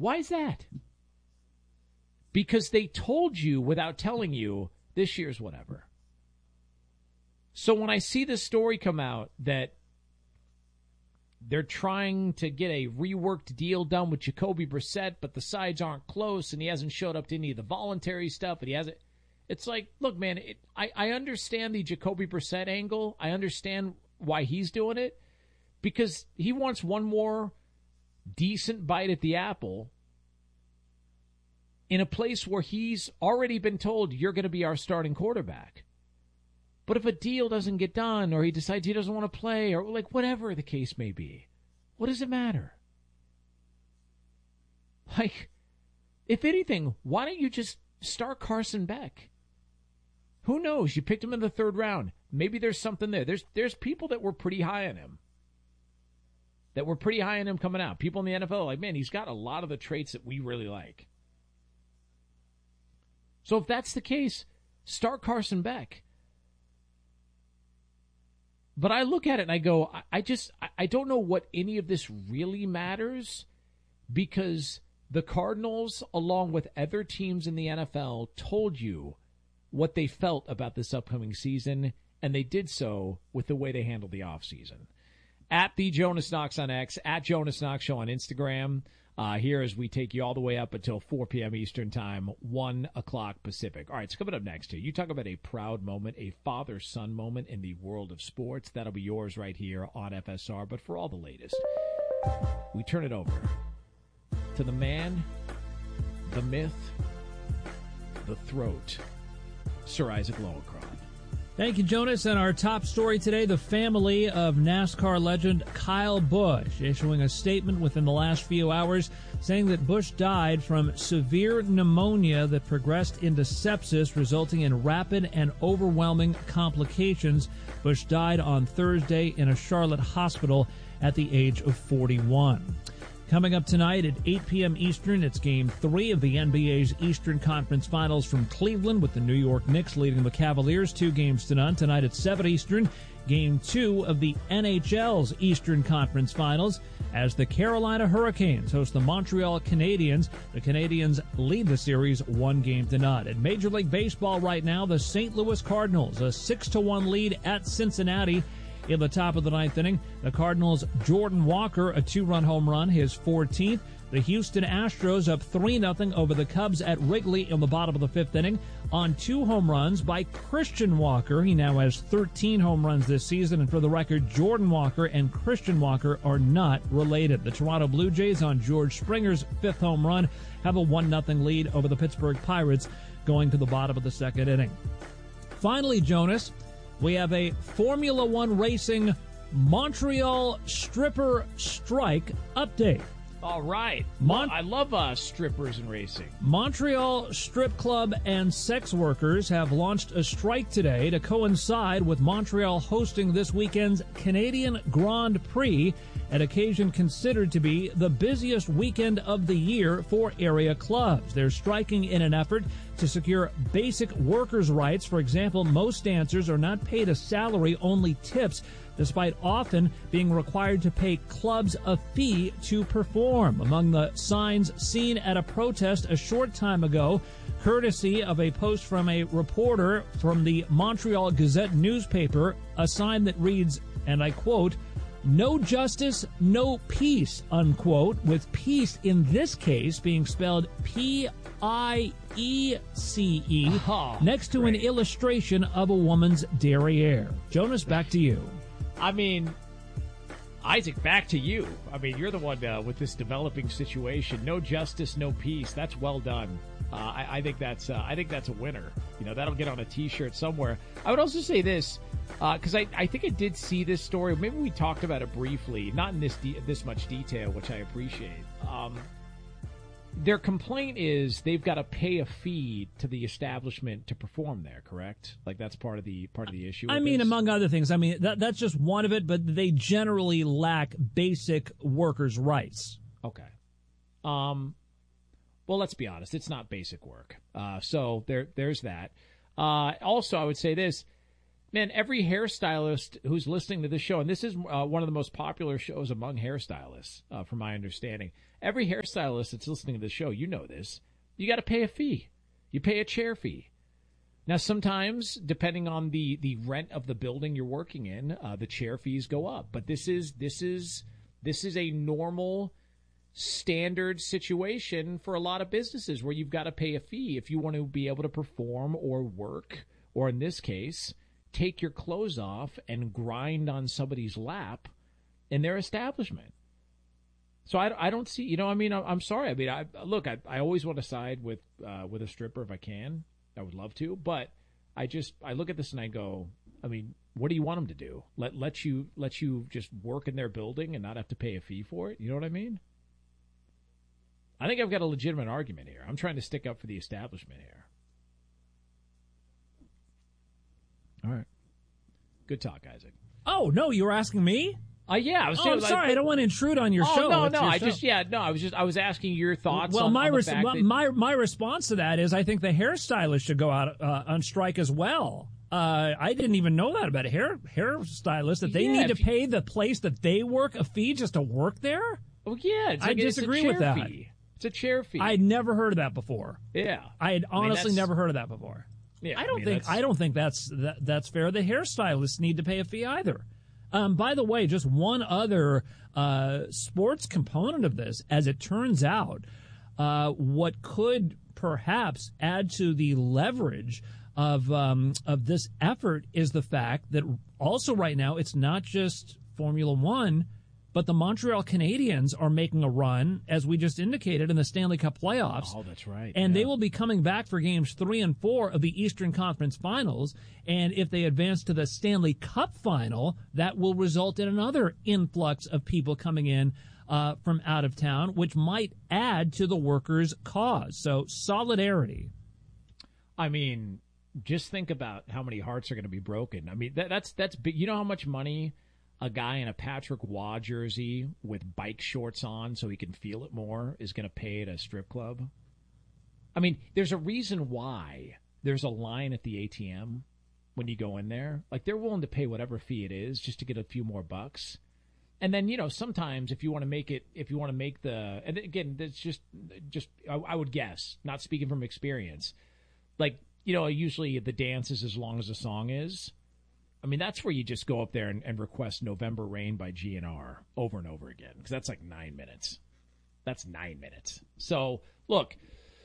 Why is that? Because they told you without telling you this year's whatever. So when I see this story come out that they're trying to get a reworked deal done with Jacoby Brissett, but the sides aren't close, and he hasn't showed up to any of the voluntary stuff, and he hasn't. It's like, look, man, I understand the Jacoby Brissett angle. I understand why he's doing it, because he wants one more decent bite at the apple in a place where he's already been told you're going to be our starting quarterback. But if a deal doesn't get done, or he decides he doesn't want to play, or like whatever the case may be, what does it matter? Like, if anything, why don't you just start Carson Beck? Who knows? You picked him in the third round. Maybe there's something there. There's people that were pretty high on him. That were pretty high on him coming out. People in the NFL are like, man, he's got a lot of the traits that we really like. So if that's the case, start Carson Beck. But I look at it and I go, I don't know what any of this really matters, because the Cardinals, along with other teams in the NFL, told you what they felt about this upcoming season, and they did so with the way they handled the offseason. At the Jonas Knox on X, at Jonas Knox Show on Instagram, here as we take you all the way up until 4 p.m. Eastern Time, 1 o'clock Pacific. All right, so coming up next here, you talk about a proud moment, a father-son moment in the world of sports. That'll be yours right here on FSR. But for all the latest, we turn it over to the man, the myth, the throat, Sir Isaac Lowenkron. Thank you, Jonas. And our top story today, the family of NASCAR legend Kyle Busch issuing a statement within the last few hours saying that Busch died from severe pneumonia that progressed into sepsis, resulting in rapid and overwhelming complications. Busch died on Thursday in a Charlotte hospital at the age of 41. Coming up tonight at 8 p.m. Eastern, it's Game 3 of the NBA's Eastern Conference Finals from Cleveland, with the New York Knicks leading the Cavaliers 2 games to none. Tonight at 7 Eastern, Game 2 of the NHL's Eastern Conference Finals, as the Carolina Hurricanes host the Montreal Canadiens. The Canadiens lead the series 1 game to none. In Major League Baseball right now, the St. Louis Cardinals, a 6-1 lead at Cincinnati. In the top of the ninth inning, the Cardinals' Jordan Walker, a 2-run home run, his 14th. The Houston Astros up 3-0 over the Cubs at Wrigley in the bottom of the fifth inning on 2 home runs by Christian Walker. He now has 13 home runs this season. And for the record, Jordan Walker and Christian Walker are not related. The Toronto Blue Jays, on George Springer's 5th home run, have a 1-0 lead over the Pittsburgh Pirates going to the bottom of the second inning. Finally, Jonas, we have a Formula One racing Montreal stripper strike update. All right. I love strippers and racing. Montreal Strip Club and sex workers have launched a strike today to coincide with Montreal hosting this weekend's Canadian Grand Prix, an occasion considered to be the busiest weekend of the year for area clubs. They're striking in an effort to secure basic workers' rights. For example, most dancers are not paid a salary, only tips, despite often being required to pay clubs a fee to perform. Among the signs seen at a protest a short time ago, courtesy of a post from a reporter from the Montreal Gazette newspaper, a sign that reads, and I quote, "No justice, no peace," unquote, with peace in this case being spelled Piece, next to an illustration of a woman's derriere. Jonas, back to you. I mean, Isaac, back to you. I mean, you're the one with this developing situation. No justice, no peace. That's well done. I think that's a winner. You know, that'll get on a T-shirt somewhere. I would also say this, because I think I did see this story. Maybe we talked about it briefly, not in this much detail, which I appreciate. Their complaint is they've got to pay a fee to the establishment to perform there, correct? Like that's part of the issue. I mean, among other things. I mean, that's just one of it, but they generally lack basic workers' rights. Okay. Well, let's be honest. It's not basic work. So there's that. Also, I would say this. Man, every hairstylist who's listening to this show, and this is one of the most popular shows among hairstylists, from my understanding. Every hairstylist that's listening to this show, you know this. You got to pay a fee. You pay a chair fee. Now, sometimes, depending on the rent of the building you're working in, the chair fees go up. But this is a normal, standard situation for a lot of businesses where you've got to pay a fee if you want to be able to perform or work, or in this case, take your clothes off and grind on somebody's lap in their establishment. So I don't see, I'm sorry. I mean, I always want to side with a stripper if I can. I would love to, but I look at this and I go, I mean, what do you want them to do? Let you just work in their building and not have to pay a fee for it? You know what I mean? I think I've got a legitimate argument here. I'm trying to stick up for the establishment here. All right. Good talk, Isaac. Oh, no, you were asking me? Yeah. I'm sorry. I don't want to intrude on your show. No. I was asking your thoughts. Well, on my the fact that... my response to that is I think the hairstylist should go out on strike as well. I didn't even know that about a hairstylist, that they need to pay the place that they work a fee just to work there. Well, yeah, I disagree with that. Fee. It's a chair fee. I'd never heard of that before. Yeah, I had honestly never heard of that before. Yeah, I don't think that's fair. The hairstylists need to pay a fee either. By the way, just one other sports component of this, as it turns out, what could perhaps add to the leverage of this effort is the fact that also right now it's not just Formula One, but the Montreal Canadiens are making a run, as we just indicated, in the Stanley Cup playoffs. Oh, that's right. And they will be coming back for games 3 and 4 of the Eastern Conference Finals. And if they advance to the Stanley Cup final, that will result in another influx of people coming in from out of town, which might add to the workers' cause. So solidarity. I mean, just think about how many hearts are going to be broken. I mean, that's big. You know how much money a guy in a Patrick Waugh jersey with bike shorts on so he can feel it more is going to pay at a strip club? I mean, there's a reason why there's a line at the ATM when you go in there. Like, they're willing to pay whatever fee it is just to get a few more bucks. And then, sometimes if you want to make and again, that's just I would guess, not speaking from experience, like, usually the dance is as long as the song is. I mean, that's where you just go up there and request November Rain by GNR over and over again, because that's like 9 minutes. That's 9 minutes. So, look,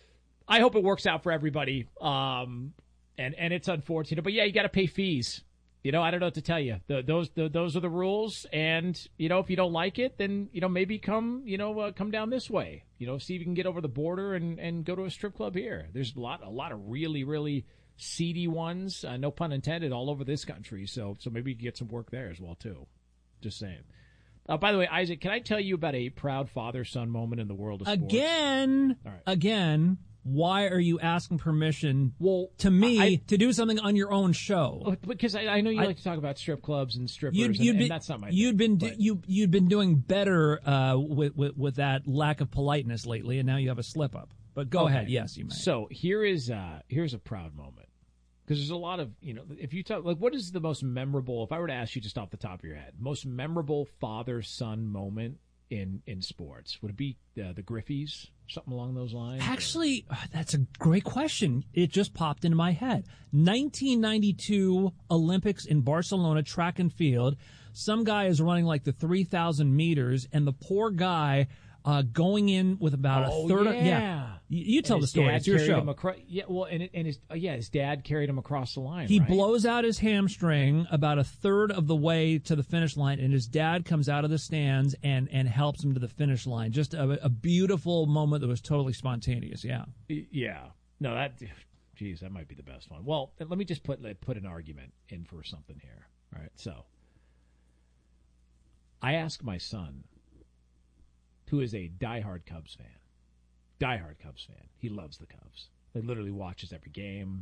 I hope it works out for everybody, and it's unfortunate. But, yeah, you got to pay fees. I don't know what to tell you. Those are the rules, and, if you don't like it, then, maybe come down this way. See if you can get over the border and go to a strip club here. There's a lot of really, really seedy ones, no pun intended, all over this country. So maybe you can get some work there as well, too. Just saying. By the way, Isaac, can I tell you about a proud father-son moment in the world of sports? Again, why are you asking permission to me to do something on your own show? Because I know you like to talk about strip clubs and strippers, and that's not my thing. You'd been doing better with that lack of politeness lately, and now you have a slip-up. But go ahead. Yes, you may. So here's a proud moment. Because there's a lot of, if you talk, like, what is the most memorable, if I were to ask you just off the top of your head, most memorable father-son moment in sports? Would it be the Griffeys, something along those lines? Actually, that's a great question. It just popped into my head. 1992 Olympics in Barcelona, track and field. Some guy is running like the 3,000 meters, and the poor guy going in with about a third. You tell the story. It's your show. His dad carried him across the line. He blows out his hamstring about a third of the way to the finish line, and his dad comes out of the stands and helps him to the finish line. Just a beautiful moment that was totally spontaneous. Yeah. Yeah. No, that might be the best one. Well, let me just put an argument in for something here. All right. So I asked my son, who is a diehard Cubs fan. He loves the Cubs. He literally watches every game,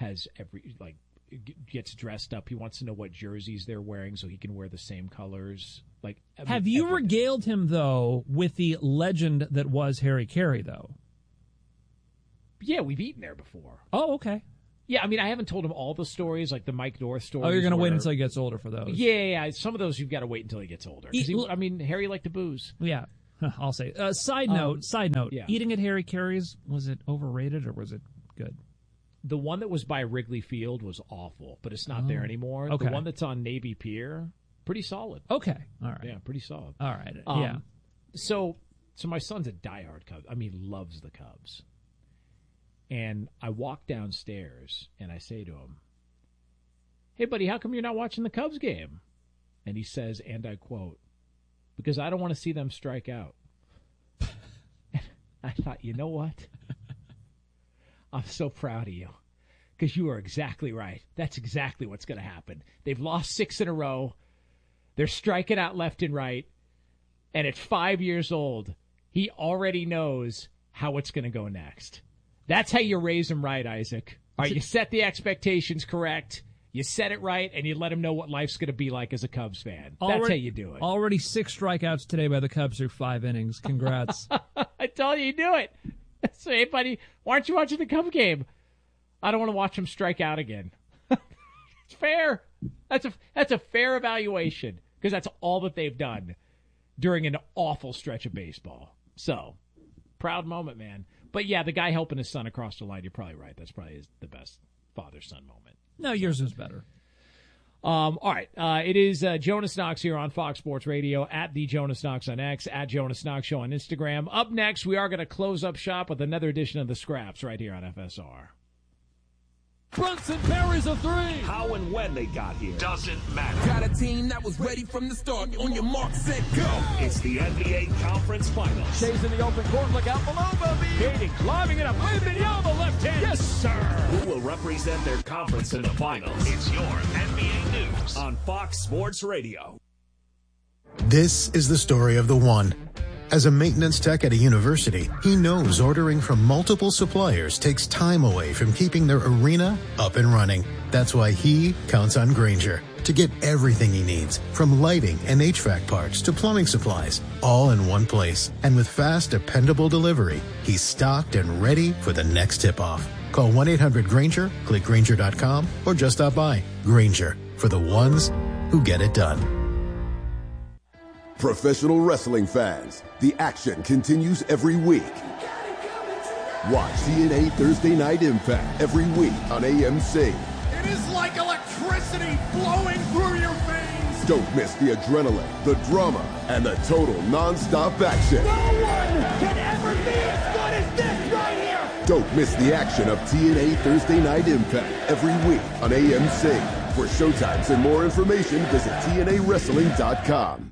gets dressed up. He wants to know what jerseys they're wearing so he can wear the same colors. Have you regaled him, though, with the legend that was Harry Carey, though? Yeah, we've eaten there before. Oh, okay. Yeah, I mean, I haven't told him all the stories, like the Mike North stories. Oh, you're going to wait until he gets older for those. Yeah. Some of those you've got to wait until he gets older. Harry liked to booze. Yeah, I'll say. Side note. Yeah. Eating at Harry Caray's, was it overrated or was it good? The one that was by Wrigley Field was awful, but it's not there anymore. Okay. The one that's on Navy Pier, pretty solid. Okay, all right. Yeah, pretty solid. All right, yeah. So my son's a diehard Cubs. I mean, loves the Cubs. And I walk downstairs and I say to him, "Hey, buddy, how come you're not watching the Cubs game?" And he says, and I quote, "Because I don't want to see them strike out." I thought, you know what? I'm so proud of you. Because you are exactly right. That's exactly what's going to happen. They've lost 6 in a row. They're striking out left and right. And at 5 years old, he already knows how it's going to go next. That's how you raise him right, Isaac. All right, you set the expectations correct. You set it right, and you let him know what life's going to be like as a Cubs fan. That's how you do it. Already 6 strikeouts today by the Cubs through 5 innings. Congrats. I told you do it. So, hey, buddy, why aren't you watching the Cubs game? I don't want to watch him strike out again. It's fair. That's a fair evaluation because that's all that they've done during an awful stretch of baseball. So, proud moment, man. But, yeah, the guy helping his son across the line, you're probably right. That's probably the best father-son moment. No, yours is better. All right. It is Jonas Knox here on Fox Sports Radio, at the Jonas Knox on X, at Jonas Knox Show on Instagram. Up next, we are going to close up shop with another edition of The Scraps right here on FSR. Brunson parries a 3. How and when they got here doesn't matter. Got a team that was ready from the start. On your mark, set, go. It's the NBA Conference Finals. Shays in the open court. Look out below, Bobby. Katie climbing it up. Wembanyama left hand. Yes, sir. Who will represent their conference in the finals? It's your NBA News on Fox Sports Radio. This is the story of the one. As a maintenance tech at a university, he knows ordering from multiple suppliers takes time away from keeping their arena up and running. That's why he counts on Grainger to get everything he needs, from lighting and HVAC parts to plumbing supplies, all in one place. And with fast, dependable delivery, he's stocked and ready for the next tip-off. Call 1-800-GRAINGER, click Grainger.com, or just stop by. Grainger, for the ones who get it done. Professional wrestling fans, the action continues every week. Watch TNA Thursday Night Impact every week on AMC. It is like electricity flowing through your veins. Don't miss the adrenaline, the drama, and the total non-stop action. No one can ever be as good as this right here. Don't miss the action of TNA Thursday Night Impact every week on AMC. For showtimes and more information, visit TNAWrestling.com.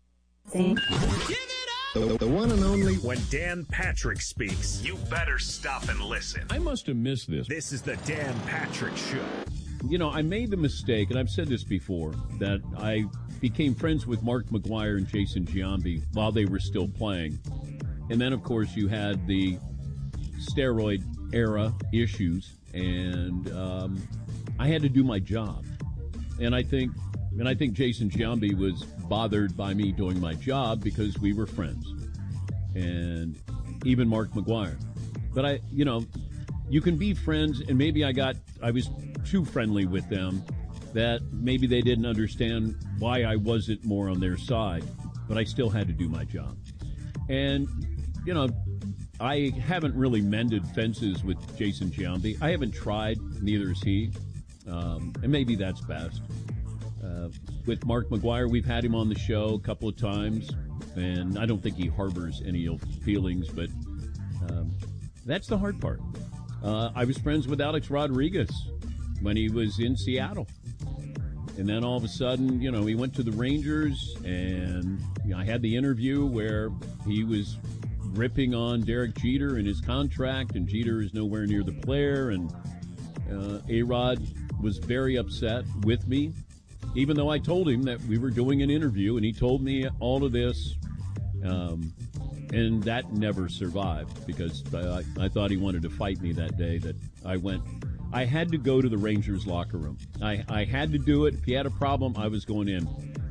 The one and only. When Dan Patrick speaks, you better stop and listen. I must have missed this. This is the Dan Patrick Show. You know, I made the mistake, and I've said this before, that I became friends with Mark McGwire and Jason Giambi while they were still playing. And then, of course, you had the steroid era issues, and I had to do my job. And I think Jason Giambi was bothered by me doing my job because we were friends, and even Mark McGwire. But you can be friends, and maybe I was too friendly with them, that maybe they didn't understand why I wasn't more on their side, but I still had to do my job. And, I haven't really mended fences with Jason Giambi. I haven't tried, neither has he, and maybe that's best. With Mark McGwire, we've had him on the show a couple of times, and I don't think he harbors any ill feelings, but that's the hard part. I was friends with Alex Rodriguez when he was in Seattle. And then all of a sudden, he went to the Rangers, and I had the interview where he was ripping on Derek Jeter and his contract, and Jeter is nowhere near the player, and A-Rod was very upset with me, even though I told him that we were doing an interview, and he told me all of this, and that never survived because I thought he wanted to fight me that day. That I had to go to the Rangers locker room. I had to do it. If he had a problem, I was going in.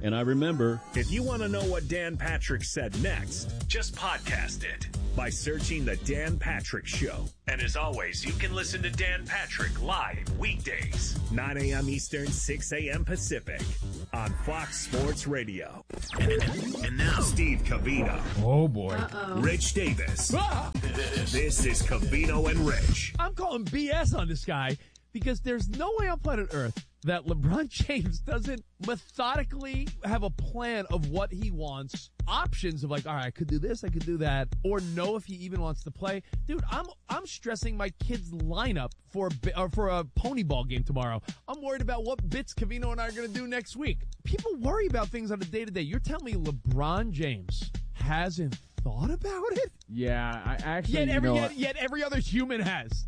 And I remember, If you want to know what Dan Patrick said next, just podcast it by searching The Dan Patrick Show. And as always, you can listen to Dan Patrick live weekdays, 9 a.m. Eastern, 6 a.m. Pacific on Fox Sports Radio. And now, Steve Covino. Oh, boy. Rich Davis. This is Covino and Rich. I'm calling BS on this guy because there's no way on planet Earth that LeBron James doesn't methodically have a plan of what he wants, options of like, all right, I could do this, I could do that, or know if he even wants to play. Dude, I'm stressing my kid's lineup for a pony ball game tomorrow. I'm worried about what bits Covino and I are going to do next week. People worry about things on a day-to-day. You're telling me LeBron James hasn't thought about it? Yeah, I actually, Yet every other human has.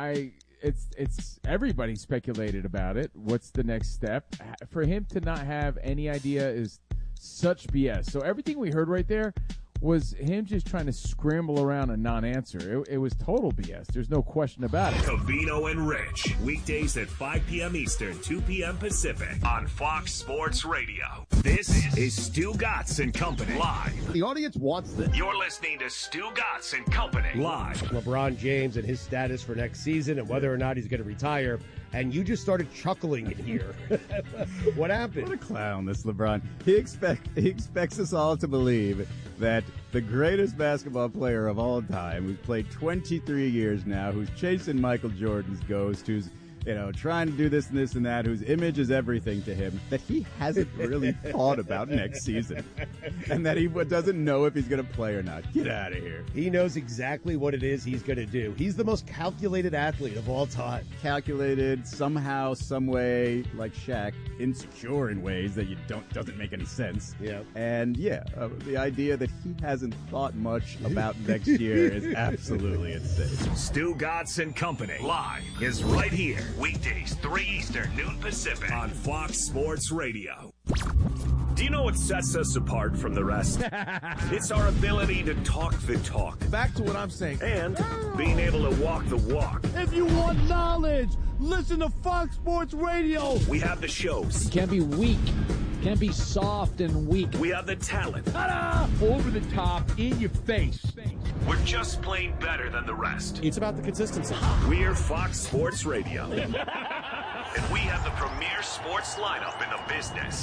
It's everybody speculated about it. What's the next step? For him to not have any idea is such BS. So everything we heard right there was him just trying to scramble around a non-answer. It was total BS. There's no question about it. Covino and Rich, weekdays at 5 p.m. Eastern, 2 p.m. Pacific on Fox Sports Radio. This is Stu Gatz and Company live. The audience wants this. You're listening to Stu Gatz and Company live. LeBron James and his status for next season and whether or not he's going to retire. And you just started chuckling in here. What happened? What a clown, this LeBron. He expects us all to believe that the greatest basketball player of all time, who's played 23 years now, who's chasing Michael Jordan's ghost, who's trying to do this and this and that, whose image is everything to him, that he hasn't really thought about next season. And that he doesn't know if he's going to play or not. Get out of here. He knows exactly what it is he's going to do. He's the most calculated athlete of all time. Calculated, somehow, some way, like Shaq, insecure in ways that doesn't make any sense. Yeah. And the idea that he hasn't thought much about next year is absolutely insane. Stu Gatz and Company live is right here. Weekdays, 3 Eastern, noon Pacific on Fox Sports Radio. Do you know what sets us apart from the rest? It's our ability to talk the talk. Back to what I'm saying. And being able to walk the walk. If you want knowledge, listen to Fox Sports Radio. We have the shows. You can't be weak. You can't be soft and weak. We have the talent. Ta-da! Over the top, in your face. We're just plain better than the rest. It's about the consistency. We're Fox Sports Radio. And we have the premier sports lineup in the business.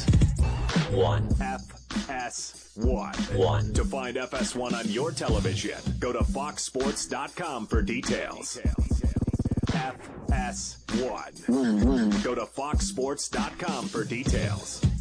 FS1. To find FS1 on your television, go to foxsports.com for details. FS1. Go to foxsports.com for details.